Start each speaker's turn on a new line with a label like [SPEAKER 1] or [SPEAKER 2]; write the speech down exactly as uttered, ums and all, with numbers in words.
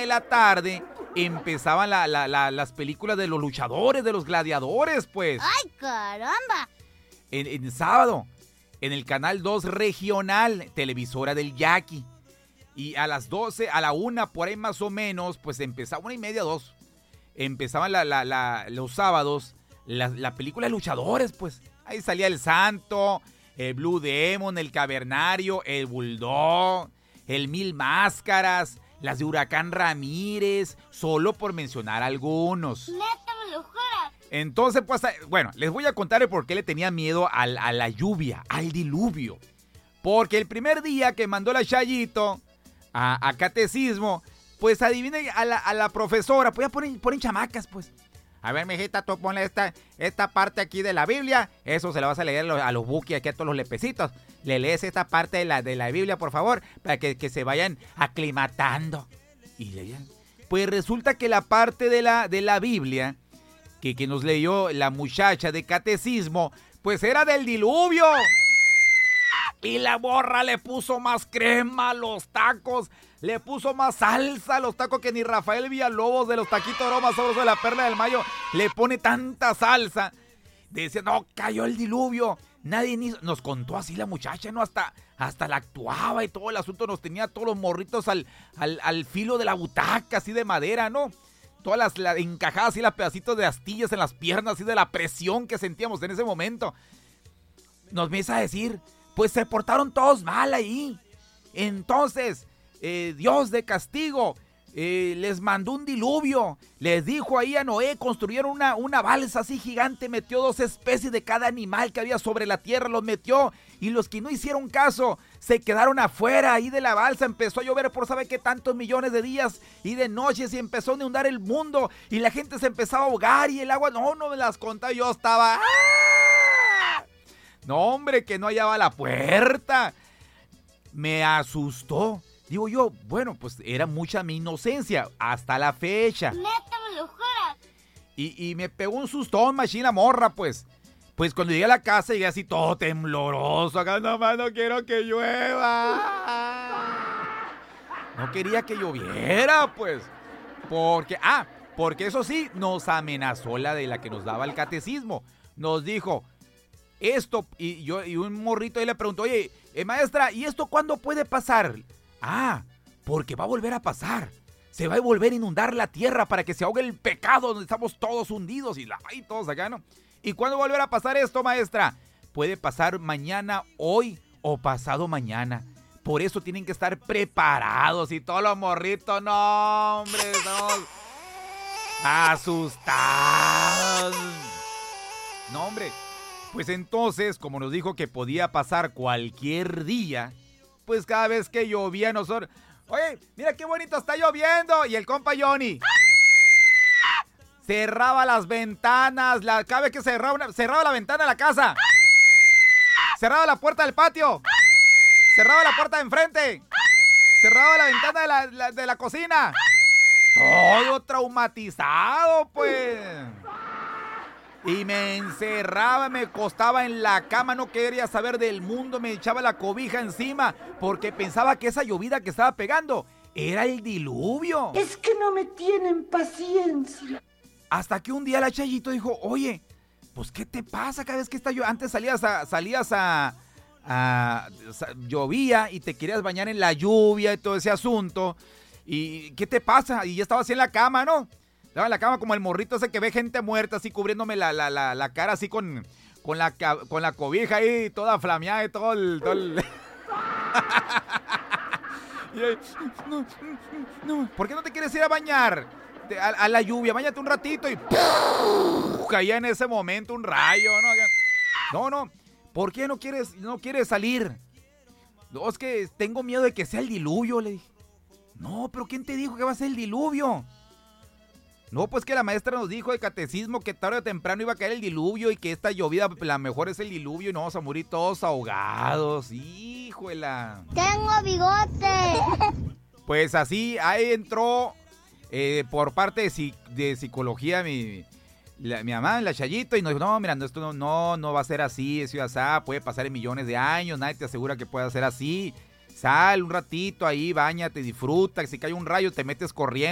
[SPEAKER 1] de la tarde empezaban la, la, la, las películas de los luchadores, de los gladiadores, pues.
[SPEAKER 2] ¡Ay, caramba!
[SPEAKER 1] En, en sábado, en el canal dos regional, televisora del Yaqui. Y a las doce, a la una, por ahí más o menos, pues empezaba, una y media, dos. Empezaban la, la, la, los sábados la, la película de luchadores, pues. Ahí salía el Santo, el Blue Demon, el Cavernario, el Bulldog, el Mil Máscaras, las de Huracán Ramírez, solo por mencionar algunos.
[SPEAKER 2] ¿Neta me lo juras?
[SPEAKER 1] Entonces, pues, bueno, les voy a contar el por qué le tenía miedo a, a la lluvia, al diluvio. Porque el primer día que mandó la Chayito a, a catecismo, pues adivinen a la, a la profesora, pues ya ponen, ponen chamacas, pues. A ver, mijita, tú ponle esta, esta parte aquí de la Biblia. Eso se lo vas a leer a los, a los buquis, aquí a todos los lepecitos. Le lees esta parte de la, de la Biblia, por favor, para que, que se vayan aclimatando. Y leían. Pues resulta que la parte de la, de la Biblia que, que nos leyó la muchacha de catecismo, pues era del diluvio. Y la morra le puso más crema a los tacos, le puso más salsa a los tacos que ni Rafael Villalobos de los taquitos aromas sabrosos de la Perla del Mayo le pone tanta salsa. Decía, no, cayó el diluvio. Nadie ni nos contó así la muchacha, ¿no? Hasta, hasta la actuaba y todo el asunto, nos tenía todos los morritos al, al, al filo de la butaca, así de madera, ¿no? Todas las, las encajadas así, las pedacitos de astillas en las piernas, así de la presión que sentíamos en ese momento. Nos empieza a decir, pues se portaron todos mal ahí. Entonces, eh, Dios de castigo eh, les mandó un diluvio. Les dijo ahí a Noé, construyeron una, una balsa así gigante, metió dos especies de cada animal que había sobre la tierra, los metió. Y los que no hicieron caso se quedaron afuera ahí de la balsa. Empezó a llover por sabe qué tantos millones de días y de noches y empezó a inundar el mundo. Y la gente se empezaba a ahogar y el agua, no, no me las contaba, yo estaba... ¡ah! No, hombre, que no hallaba la puerta. Me asustó. Digo yo, bueno, pues era mucha mi inocencia hasta la fecha.
[SPEAKER 2] ¿Neta me lo juras?
[SPEAKER 1] Y, y me pegó un sustón, machina morra, pues. Pues cuando llegué a la casa, llegué así todo tembloroso. Acá nomás no quiero que llueva. No quería que lloviera, pues. Porque, ah, porque eso sí, nos amenazó la de la que nos daba el catecismo. Nos dijo... Esto, y yo y un morrito ahí le preguntó, oye, eh, maestra, ¿y esto cuándo puede pasar? Ah, porque va a volver a pasar. Se va a volver a inundar la tierra para que se ahogue el pecado donde estamos todos hundidos y, la, y todos acá, ¿no? ¿Y cuándo va a volver a pasar esto, maestra? Puede pasar mañana, hoy o pasado mañana. Por eso tienen que estar preparados y todos los morritos, no, hombre, estamos asustados. No, hombre. Pues entonces, como nos dijo que podía pasar cualquier día, pues cada vez que llovía nosotros... Oye, mira qué bonito está lloviendo. Y el compa Johnny cerraba las ventanas, la, cada vez que cerraba, una, cerraba la ventana de la casa, cerraba la puerta del patio, cerraba la puerta de enfrente, cerraba la ventana de la, la, de la cocina. Todo traumatizado, pues... Y me encerraba, me acostaba en la cama, no quería saber del mundo, me echaba la cobija encima porque pensaba que esa llovida que estaba pegando era el diluvio.
[SPEAKER 3] Es que no me tienen paciencia.
[SPEAKER 1] Hasta que un día la Chayito dijo, oye, pues ¿qué te pasa cada vez que está lloviendo? Antes salías a, salías a, a, a, llovía y te querías bañar en la lluvia y todo ese asunto. ¿Y qué te pasa? Y ya estaba así en la cama, ¿no? Estaba en la cama como el morrito ese que ve gente muerta, así cubriéndome la, la, la, la cara así con, con, la, con la cobija ahí, toda flameada y todo el... Todo el... y ahí, no, no, ¿por qué no te quieres ir a bañar? A, a la lluvia, báñate un ratito y ¡pum! Caía en ese momento un rayo, ¿no? No, no, ¿por qué no quieres, no quieres salir? No, es que tengo miedo de que sea el diluvio, le dije. No, pero ¿quién te dijo que va a ser el diluvio? No, pues que la maestra nos dijo de catecismo que tarde o temprano iba a caer el diluvio y que esta llovida, la mejor es el diluvio y no vamos a morir todos ahogados. ¡Híjola!
[SPEAKER 2] ¡Tengo bigote!
[SPEAKER 1] Pues así, ahí entró eh, por parte de, de psicología mi, la, mi mamá, la Chayito, y nos dijo, no, mira, esto no, no, no va a ser así, eso ya está, puede pasar en millones de años, nadie te asegura que pueda ser así. Sal un ratito ahí, báñate, disfruta, si cae un rayo te metes corriendo.